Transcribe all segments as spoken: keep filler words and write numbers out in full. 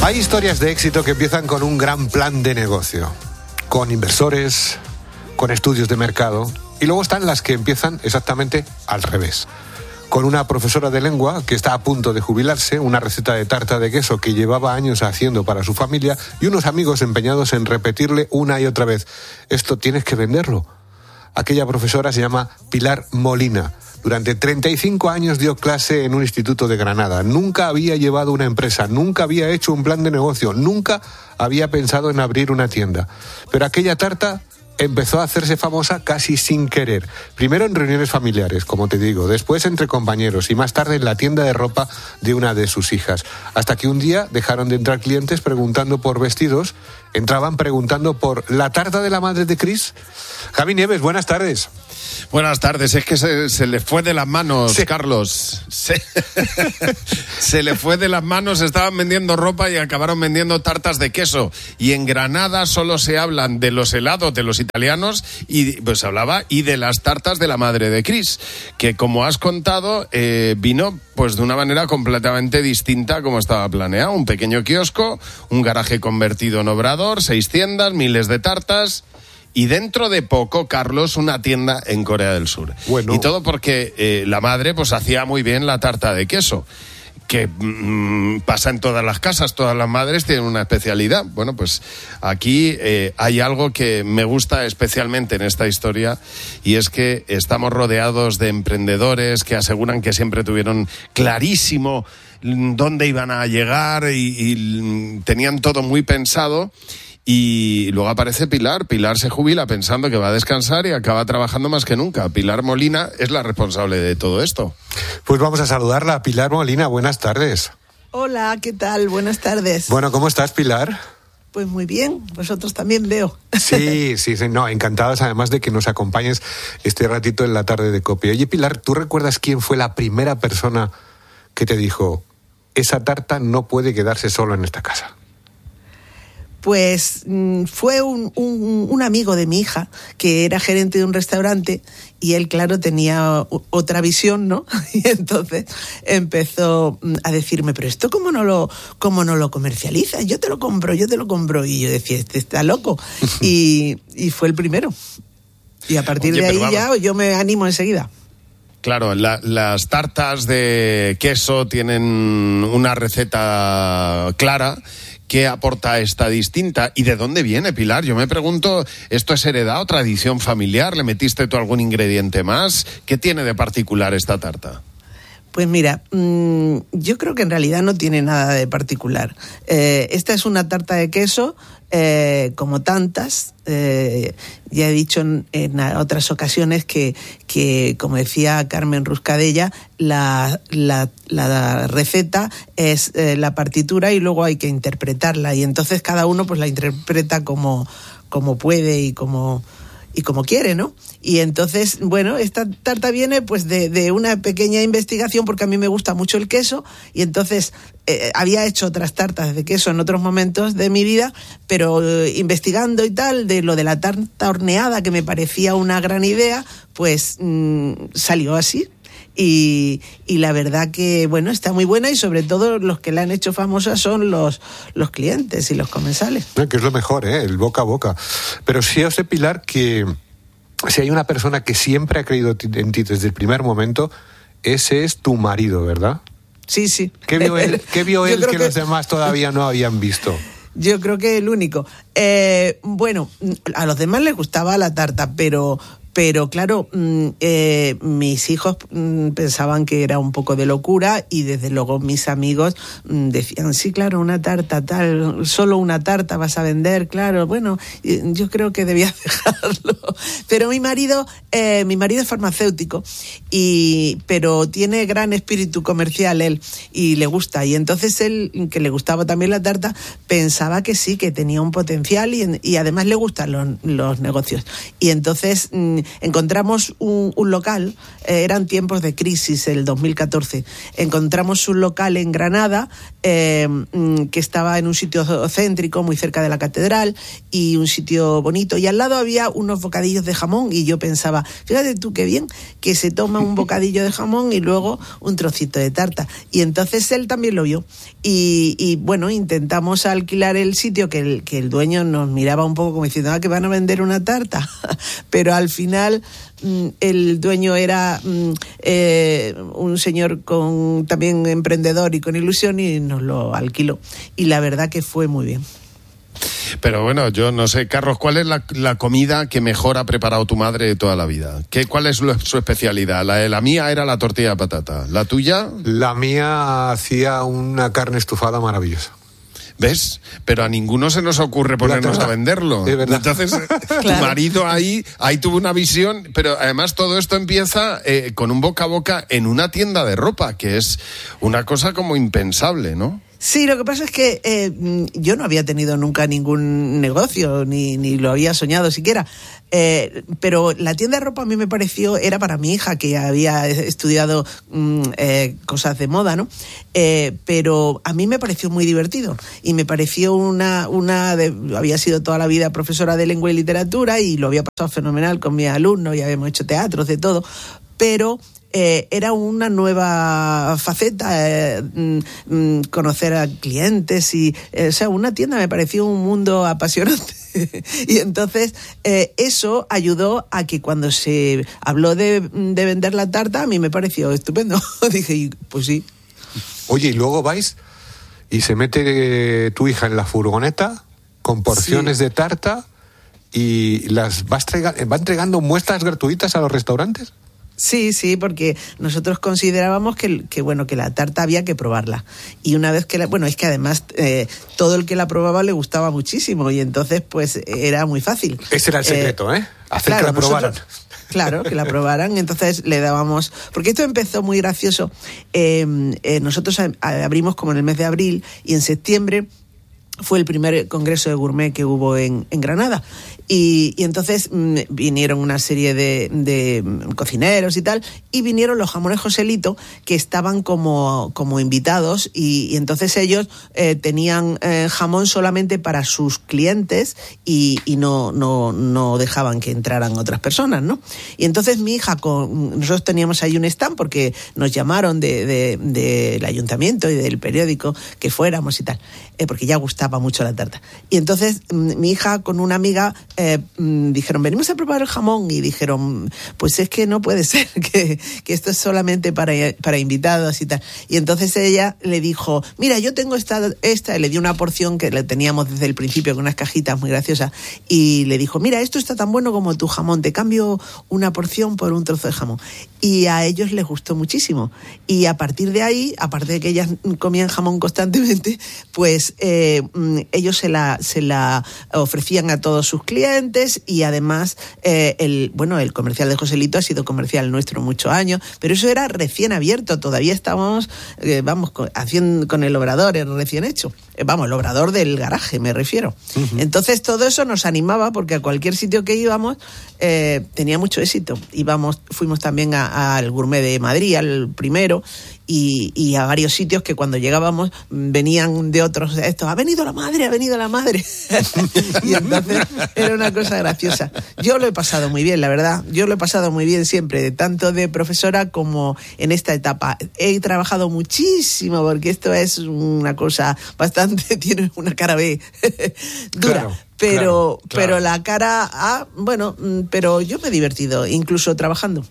Hay historias de éxito que empiezan con un gran plan de negocio, con inversores, con estudios de mercado, y luego están las que empiezan exactamente al revés. Con una profesora de lengua que está a punto de jubilarse, una receta de tarta de queso que llevaba años haciendo para su familia y unos amigos empeñados en repetirle una y otra vez: esto tienes que venderlo. Aquella profesora se llama Pilar Molina. Durante treinta y cinco años dio clase en un instituto de Granada. Nunca había llevado una empresa, nunca había hecho un plan de negocio, nunca había pensado en abrir una tienda. Pero aquella tarta empezó a hacerse famosa casi sin querer. Primero en reuniones familiares, como te digo, después entre compañeros y más tarde en la tienda de ropa de una de sus hijas. Hasta que un día dejaron de entrar clientes preguntando por vestidos, entraban preguntando por la tarta de la madre de Cris. Javi Nieves, buenas tardes. Buenas tardes, es que se, se le fue de las manos, sí. Carlos. Se, se le fue de las manos, estaban vendiendo ropa y acabaron vendiendo tartas de queso. Y en Granada solo se hablan de los helados de los italianos y pues hablaba y de las tartas de la madre de Cris, que como has contado, eh, vino pues de una manera completamente distinta a como estaba planeado. Un pequeño kiosco, un garaje convertido en obrador, seis tiendas, miles de tartas. Y dentro de poco, Carlos, una tienda en Corea del Sur. Bueno. Y todo porque eh, la madre pues hacía muy bien la tarta de queso, que mmm, pasa en todas las casas, todas las madres tienen una especialidad. Bueno, pues aquí eh, hay algo que me gusta especialmente en esta historia, y es que estamos rodeados de emprendedores que aseguran que siempre tuvieron clarísimo dónde iban a llegar y, y tenían todo muy pensado. Y luego aparece Pilar. Pilar se jubila pensando que va a descansar y acaba trabajando más que nunca. Pilar Molina es la responsable de todo esto. Pues vamos a saludarla. Pilar Molina, buenas tardes. Hola, ¿qué tal? Buenas tardes. Bueno, ¿cómo estás, Pilar? Pues muy bien, vosotros también veo. Sí, sí, sí, no, encantados además de que nos acompañes este ratito en la tarde de Cope. Oye, Pilar, ¿tú recuerdas quién fue la primera persona que te dijo: esa tarta no puede quedarse solo en esta casa? Pues mmm, fue un, un, un amigo de mi hija, que era gerente de un restaurante, y él, claro, tenía otra visión, ¿no? Y entonces empezó a decirme: pero esto cómo no lo, cómo no lo comercializas, yo te lo compro, yo te lo compro. Y yo decía: este está loco. y, y fue el primero. Y a partir Oye, de ahí ya yo me animo enseguida. Claro, la, las tartas de queso tienen una receta clara. ¿Qué aporta esta distinta? ¿Y de dónde viene, Pilar? Yo me pregunto, ¿esto es heredad o tradición familiar? ¿Le metiste tú algún ingrediente más? ¿Qué tiene de particular esta tarta? Pues mira, mmm, yo creo que en realidad no tiene nada de particular. Eh, esta es una tarta de queso, eh, como tantas. Eh, ya he dicho en, en otras ocasiones que, que, como decía Carmen Ruscadella, la, la, la receta es eh, la partitura y luego hay que interpretarla. Y entonces cada uno pues la interpreta como, como puede y como... y como quiere, ¿no? Y entonces, bueno, esta tarta viene pues de, de una pequeña investigación, porque a mí me gusta mucho el queso, y entonces eh, había hecho otras tartas de queso en otros momentos de mi vida, pero eh, investigando y tal, de lo de la tarta horneada, que me parecía una gran idea, pues mmm, salió así. Y, y la verdad que, bueno, está muy buena, y sobre todo los que la han hecho famosa son los, los clientes y los comensales. Que es lo mejor, ¿eh? El boca a boca. Pero sí os sé, Pilar, que si hay una persona que siempre ha creído en ti desde el primer momento, ese es tu marido, ¿verdad? Sí, sí. ¿Qué vio él, ¿qué vio él que, que los demás todavía no habían visto? Yo creo que el único. Eh, bueno, a los demás les gustaba la tarta, pero... Pero claro, eh, mis hijos pensaban que era un poco de locura, y desde luego mis amigos decían: sí, claro, una tarta tal, solo una tarta vas a vender, claro, bueno, yo creo que debías dejarlo. Pero mi marido, eh, mi marido es farmacéutico, y pero tiene gran espíritu comercial él, y le gusta, y entonces él, que le gustaba también la tarta, pensaba que sí, que tenía un potencial, y, y además le gustan los, los negocios. Y entonces encontramos un, un local, eh, eran tiempos de crisis, el dos mil catorce, encontramos un local en Granada eh, que estaba en un sitio céntrico, muy cerca de la catedral, y un sitio bonito, y al lado había unos bocadillos de jamón, y yo pensaba, fíjate tú qué bien, que se toma un bocadillo de jamón y luego un trocito de tarta. Y entonces él también lo vio, y, y bueno, intentamos alquilar el sitio, que el, que el dueño nos miraba un poco como diciendo, ah, que van a vender una tarta, pero al final el dueño era eh, un señor con también emprendedor y con ilusión, y nos lo alquiló, y la verdad que fue muy bien. Pero bueno, yo no sé, Carlos, ¿cuál es la, la comida que mejor ha preparado tu madre de toda la vida? ¿Qué, ¿Cuál es lo, su especialidad? La, la mía era la tortilla de patata. ¿La tuya? La mía hacía una carne estufada maravillosa. ¿Ves? Pero a ninguno se nos ocurre ponernos a venderlo. Es verdad. Entonces, claro. Tu marido ahí, ahí tuvo una visión, pero además todo esto empieza eh, con un boca a boca en una tienda de ropa, que es una cosa como impensable, ¿no? Sí, lo que pasa es que eh, yo no había tenido nunca ningún negocio, ni, ni lo había soñado siquiera. Eh, pero la tienda de ropa a mí me pareció, era para mi hija, que había estudiado mm, eh, cosas de moda, ¿no? Eh, pero a mí me pareció muy divertido, y me pareció una, una de, había sido toda la vida profesora de lengua y literatura, y lo había pasado fenomenal con mis alumnos, y habíamos hecho teatros, de todo, pero Eh, era una nueva faceta, eh, mm, conocer a clientes, y eh, o sea, una tienda me pareció un mundo apasionante. Y entonces eh, eso ayudó a que cuando se habló de, de vender la tarta, a mí me pareció estupendo. Dije, pues sí. Oye, y luego vais y se mete tu hija en la furgoneta con porciones sí. de tarta, y las va, entrega, va entregando muestras gratuitas a los restaurantes. Sí, sí, porque nosotros considerábamos que, que bueno, que la tarta había que probarla. Y una vez que la, bueno, es que además eh, todo el que la probaba le gustaba muchísimo, y entonces pues era muy fácil. Ese era el secreto, ¿eh? ¿eh? Hacer claro, que la probaran. Nosotros, claro, que la probaran. Entonces le dábamos, porque esto empezó muy gracioso. Eh, eh, nosotros abrimos como en el mes de abril, y en septiembre fue el primer congreso de gourmet que hubo en, en Granada. Y, y entonces mmm, vinieron una serie de, de cocineros y tal, y vinieron los jamones Joselito, que estaban como, como invitados, y, y entonces ellos eh, tenían eh, jamón solamente para sus clientes, y, y no, no, no dejaban que entraran otras personas, ¿no? Y entonces mi hija, con, nosotros teníamos ahí un stand, porque nos llamaron de, de, de, del ayuntamiento y del periódico que fuéramos y tal, eh, porque ya gustaba mucho la tarta. Y entonces mmm, mi hija con una amiga Eh, dijeron, venimos a probar el jamón, y dijeron, pues es que no puede ser, que, que esto es solamente para, para invitados y tal. Y entonces ella le dijo, mira, yo tengo esta, esta, y le dio una porción que le teníamos desde el principio con unas cajitas muy graciosas, y le dijo, mira, esto está tan bueno como tu jamón, te cambio una porción por un trozo de jamón. Y a ellos les gustó muchísimo, y a partir de ahí, aparte de que ellas comían jamón constantemente, pues eh, ellos se la, se la ofrecían a todos sus clientes, y además eh, el bueno el comercial de Joselito ha sido comercial nuestro muchos años, pero eso era recién abierto, todavía estábamos eh, vamos con, haciendo con el obrador el recién hecho, eh, vamos el obrador del garaje me refiero. Uh-huh. Entonces todo eso nos animaba, porque a cualquier sitio que íbamos eh, tenía mucho éxito. Íbamos, fuimos también al Gourmet de Madrid, al primero, y, y a varios sitios que cuando llegábamos venían de otros, estos, ha venido la madre, ha venido la madre. Y entonces era una cosa graciosa. Yo lo he pasado muy bien, la verdad. Yo lo he pasado muy bien siempre, tanto de profesora como en esta etapa. He trabajado muchísimo, porque esto es una cosa bastante, tiene una cara B dura. Claro. Pero, claro, claro. pero la cara A, bueno, pero yo me he divertido, incluso trabajando.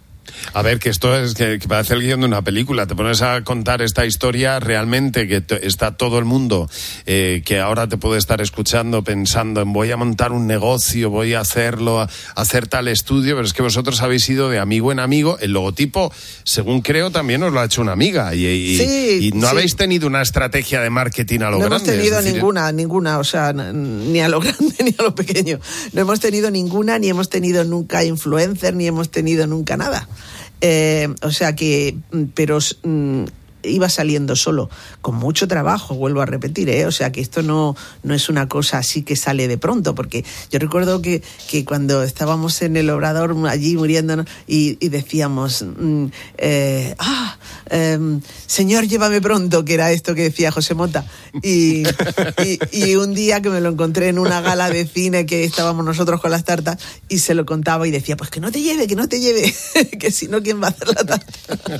A ver, que esto es que, que parece el guión de una película. Te pones a contar esta historia realmente, que te, está todo el mundo eh, que ahora te puede estar escuchando pensando en voy a montar un negocio, voy a hacerlo, a, a hacer tal estudio, pero es que vosotros habéis ido de amigo en amigo. El logotipo, según creo, también os lo ha hecho una amiga, y, y, sí, y no sí. habéis tenido una estrategia de marketing a lo no grande. No hemos tenido decir, ninguna, ninguna, o sea, ni a lo grande ni a lo pequeño. No hemos tenido ninguna, ni hemos tenido nunca influencer, ni hemos tenido nunca nada. Eh, o sea que, pero mm, iba saliendo solo, con mucho trabajo, vuelvo a repetir, ¿eh? O sea que esto no, no es una cosa así que sale de pronto, porque yo recuerdo que, que cuando estábamos en el Obrador allí muriéndonos y, y decíamos, mm, eh, ah, eh, Señor, llévame pronto, que era esto que decía José Mota, y, y, y un día que me lo encontré en una gala de cine que estábamos nosotros con las tartas y se lo contaba y decía, pues que no te lleve, que no te lleve, que si no, ¿quién va a hacer la tarta?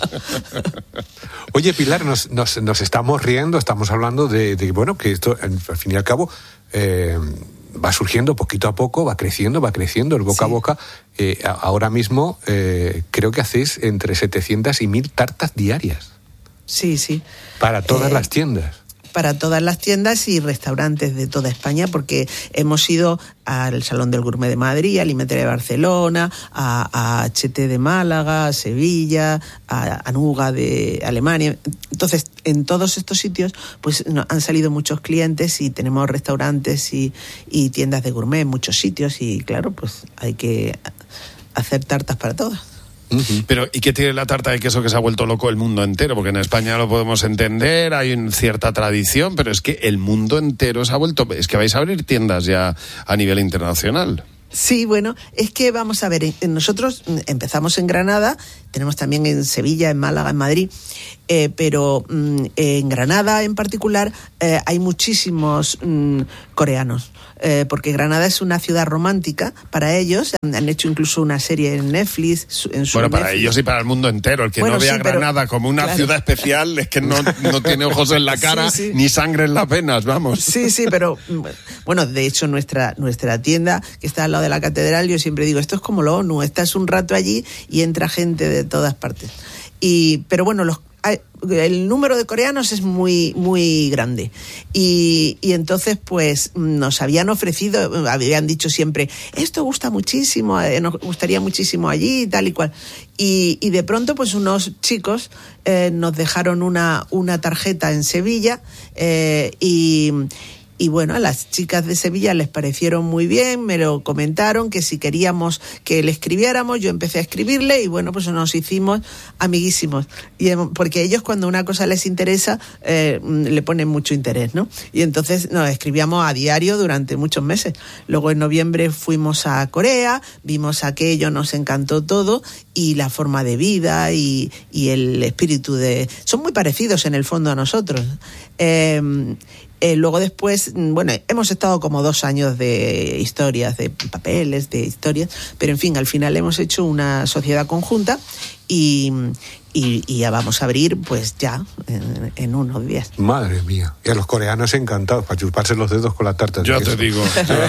Oye, Pilar, nos, nos, nos estamos riendo, estamos hablando de, de bueno, que esto, al fin y al cabo, eh, va surgiendo poquito a poco, va creciendo, va creciendo, el boca sí. a boca. Eh, ahora mismo eh, creo que hacéis entre setecientas y mil tartas diarias. Sí, sí. Para todas eh... las tiendas. Para todas las tiendas y restaurantes de toda España, porque hemos ido al Salón del Gourmet de Madrid, al Imetre de Barcelona, a, a H T de Málaga, a Sevilla, a Anuga de Alemania. Entonces, en todos estos sitios pues no, han salido muchos clientes y tenemos restaurantes y, y tiendas de gourmet en muchos sitios y claro, pues hay que hacer tartas para todas. Uh-huh. Pero, ¿y qué tiene la tarta de queso que se ha vuelto loco el mundo entero? Porque en España lo podemos entender, hay una cierta tradición, pero es que el mundo entero se ha vuelto... Es que vais a abrir tiendas ya a nivel internacional. Sí, bueno, es que vamos a ver, nosotros empezamos en Granada, tenemos también en Sevilla, en Málaga, en Madrid, eh, pero mm, en Granada en particular eh, hay muchísimos mm, coreanos. Eh, porque Granada es una ciudad romántica para ellos, han, han hecho incluso una serie en Netflix. En su bueno, para Netflix. Ellos y para el mundo entero, el que bueno, no vea sí, pero, Granada como una claro. ciudad especial es que no, no tiene ojos en la cara sí, sí. ni sangre en las venas, vamos. Sí, sí, pero bueno, de hecho nuestra, nuestra tienda que está al lado de la catedral, yo siempre digo, esto es como la ONU, estás un rato allí y entra gente de todas partes. Y, pero bueno, los el número de coreanos es muy muy grande y, y entonces pues nos habían ofrecido, habían dicho siempre esto gusta muchísimo, eh, nos gustaría muchísimo allí y tal y cual y, y de pronto pues unos chicos eh, nos dejaron una, una tarjeta en Sevilla eh, y Y bueno, a las chicas de Sevilla les parecieron muy bien, me lo comentaron, que si queríamos que le escribiéramos, yo empecé a escribirle y bueno, pues nos hicimos amiguísimos. Y, porque ellos cuando una cosa les interesa, eh, le ponen mucho interés, ¿no? Y entonces nos escribíamos a diario durante muchos meses. Luego en noviembre fuimos a Corea, vimos aquello, nos encantó todo y la forma de vida y, y el espíritu de... Son muy parecidos en el fondo a nosotros. Eh, Eh, luego después, bueno, hemos estado como dos años de historias, de papeles, de historias, pero en fin, al final hemos hecho una sociedad conjunta y, y, y ya vamos a abrir pues ya en, en unos días. Madre mía, y a los coreanos encantados para chuparse los dedos con la tarta. Yo te digo.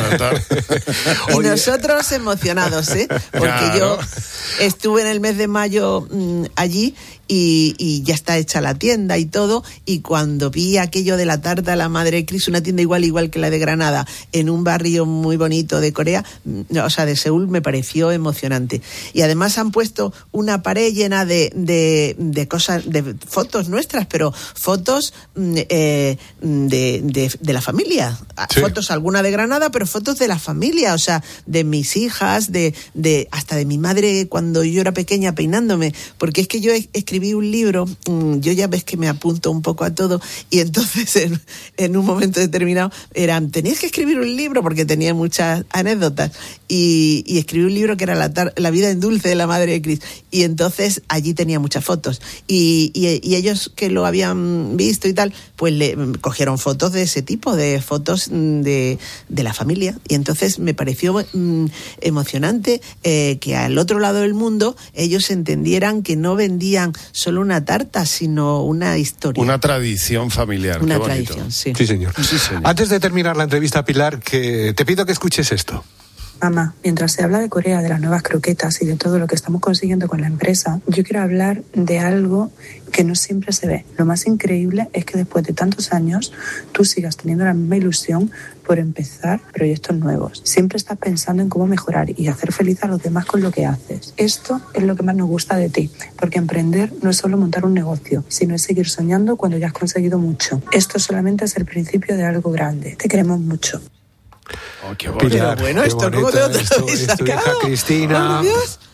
Y nosotros emocionados, ¿eh? Porque claro. yo estuve en el mes de mayo mmm, allí y, y ya está hecha la tienda y todo, y cuando vi aquello de la tarta la Madre Cris, una tienda igual igual que la de Granada, en un barrio muy bonito de Corea, o sea, de Seúl, me pareció emocionante. Y además han puesto una pared llena de, de, de cosas, de fotos nuestras, pero fotos eh, de, de, de la familia. Sí. Fotos, alguna de Granada, pero fotos de la familia, o sea, de mis hijas, de, de hasta de mi madre cuando yo era pequeña peinándome, porque es que yo escribí un libro, yo ya ves que me apunto un poco a todo, y entonces en, en un momento determinado eran, tenías que escribir un libro porque tenía muchas anécdotas, y, y escribí un libro que era la, tar- la vida en dulce de la Madre de Cris, y entonces allí tenía muchas fotos, y, y, y ellos que lo habían visto y tal, pues le cogieron fotos de ese tipo, de fotos de, de la familia, y entonces me pareció mm, emocionante eh, que al otro lado del mundo ellos entendieran que no vendían solo una tarta, sino una historia. Una tradición familiar. Una Qué bonito. tradición, sí. Sí, señor. Sí, señor. Antes de terminar la entrevista, Pilar, que te pido que escuches esto. Mamá, mientras se habla de Corea, de las nuevas croquetas y de todo lo que estamos consiguiendo con la empresa, yo quiero hablar de algo que no siempre se ve. Lo más increíble es que después de tantos años tú sigas teniendo la misma ilusión por empezar proyectos nuevos. Siempre estás pensando en cómo mejorar y hacer feliz a los demás con lo que haces. Esto es lo que más nos gusta de ti, porque emprender no es solo montar un negocio, sino es seguir soñando cuando ya has conseguido mucho. Esto solamente es el principio de algo grande. Te queremos mucho. Oh, qué bonito. Pilar, bueno, qué esto, bonito, ¿cómo te lo esto, habéis esto, hija sacado? Cristina. ¡Oh, Dios!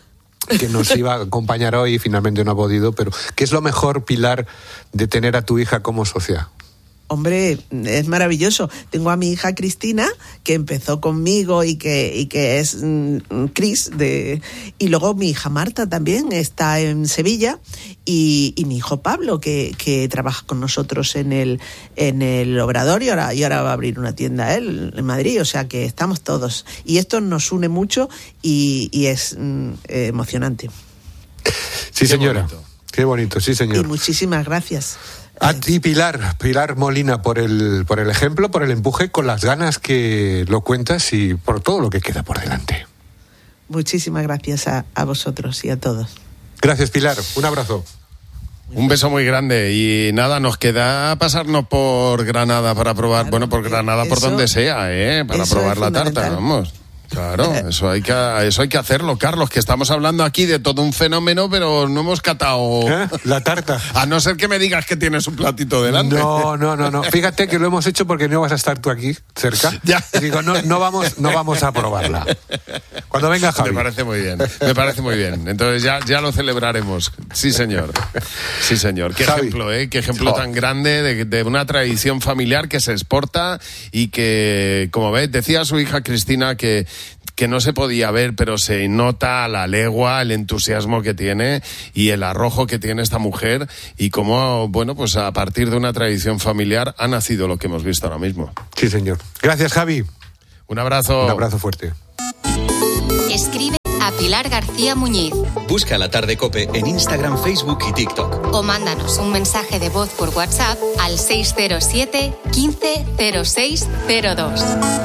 que nos iba a acompañar hoy y finalmente no ha podido, pero ¿qué es lo mejor, Pilar, de tener a tu hija como socia? Hombre, es maravilloso. Tengo a mi hija Cristina, que empezó conmigo y que, y que es mm, Cris, de, y luego mi hija Marta también está en Sevilla, y, y mi hijo Pablo, que, que trabaja con nosotros en el, en el Obrador, y ahora, y ahora va a abrir una tienda él en Madrid, o sea que estamos todos. Y esto nos une mucho y, y es mm, emocionante. Sí, señora. Qué bonito. Qué bonito, sí, señor. Y muchísimas gracias. A ti, Pilar, Pilar Molina, por el, por el ejemplo, por el empuje, con las ganas que lo cuentas y por todo lo que queda por delante. Muchísimas gracias a, a vosotros y a todos. Gracias, Pilar. Un abrazo. Un beso muy grande y nada, nos queda pasarnos por Granada para probar, claro, bueno, por Granada, por eso, donde sea, ¿eh? Para probar la tarta, vamos. Claro, eso hay que eso hay que hacerlo, Carlos, que estamos hablando aquí de todo un fenómeno, pero no hemos catado ¿Eh? La tarta. A no ser que me digas que tienes un platito delante. No, no, no, no. Fíjate que lo hemos hecho porque no vas a estar tú aquí cerca. Ya. Y digo, no, no vamos, no vamos a probarla. Cuando venga Javi. Me parece muy bien, me parece muy bien. Entonces ya, ya lo celebraremos. Sí, señor. Sí, señor. Qué Javi. ejemplo, ¿eh? Qué ejemplo oh. tan grande de, de una tradición familiar que se exporta y que, como ves, decía su hija Cristina que que no se podía ver, pero se nota a la legua el entusiasmo que tiene y el arrojo que tiene esta mujer y cómo, bueno, pues a partir de una tradición familiar ha nacido lo que hemos visto ahora mismo. Sí, señor. Gracias, Javi. Un abrazo. Un abrazo fuerte. Escribe a Pilar García Muñiz. Busca La Tarde COPE en Instagram, Facebook y TikTok. O mándanos un mensaje de voz por WhatsApp al seis cero siete, quince, cero seis cero dos.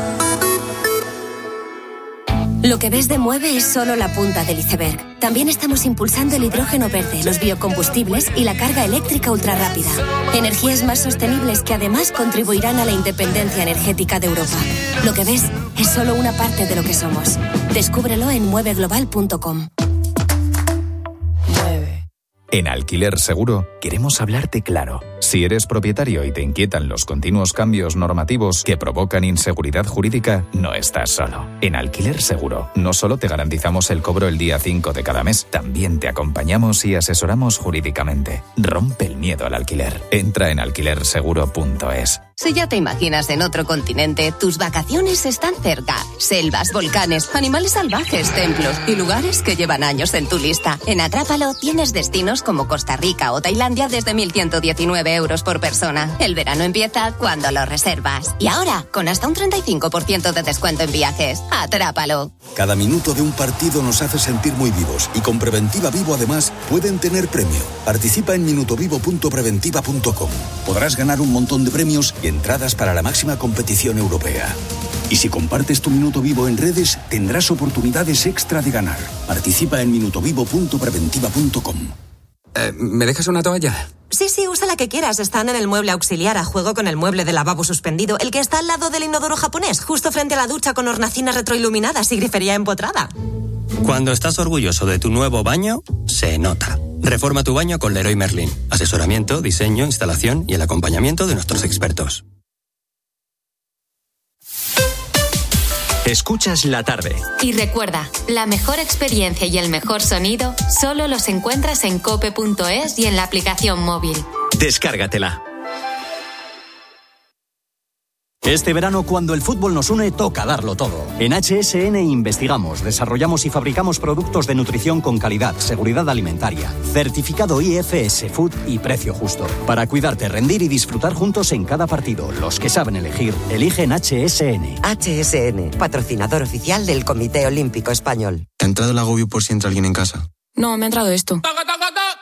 Lo que ves de Mueve es solo la punta del iceberg. También estamos impulsando el hidrógeno verde, los biocombustibles y la carga eléctrica ultrarrápida. Energías más sostenibles que además contribuirán a la independencia energética de Europa. Lo que ves es solo una parte de lo que somos. Descúbrelo en mueve global punto com. En Alquiler Seguro queremos hablarte claro. Si eres propietario y te inquietan los continuos cambios normativos que provocan inseguridad jurídica, no estás solo. En Alquiler Seguro no solo te garantizamos el cobro el día cinco de cada mes, también te acompañamos y asesoramos jurídicamente. Rompe el miedo al alquiler. Entra en alquiler seguro punto es. Si ya te imaginas en otro continente, tus vacaciones están cerca. Selvas, volcanes, animales salvajes, templos y lugares que llevan años en tu lista. En Atrápalo tienes destinos como Costa Rica o Tailandia desde mil ciento diecinueve euros por persona. El verano empieza cuando lo reservas. Y ahora, con hasta un treinta y cinco por ciento de descuento en viajes. Atrápalo. Cada minuto de un partido nos hace sentir muy vivos. Y con Preventiva Vivo, además, pueden tener premio. Participa en minutovivo punto preventiva punto com. Podrás ganar un montón de premios y entradas para la máxima competición europea. Y si compartes tu minuto vivo en redes, tendrás oportunidades extra de ganar. Participa en minutovivo punto preventiva punto com. Eh, ¿Me dejas una toalla? Sí, sí, usa la que quieras. Están en el mueble auxiliar a juego con el mueble de lavabo suspendido, el que está al lado del inodoro japonés, justo frente a la ducha con hornacinas retroiluminadas y grifería empotrada. Cuando estás orgulloso de tu nuevo baño, se nota. Reforma tu baño con Leroy Merlin. Asesoramiento, diseño, instalación y el acompañamiento de nuestros expertos. Escuchas La Tarde. Y recuerda, la mejor experiencia y el mejor sonido solo los encuentras en cope punto es y en la aplicación móvil. Descárgatela. Este verano, cuando el fútbol nos une, toca darlo todo. En H S N investigamos, desarrollamos y fabricamos productos de nutrición con calidad, seguridad alimentaria, certificado I F S Food y precio justo. Para cuidarte, rendir y disfrutar juntos en cada partido. Los que saben elegir, eligen H S N. H S N, patrocinador oficial del Comité Olímpico Español. ¿Te ha entrado el agobio por si entra alguien en casa? No, me ha entrado esto.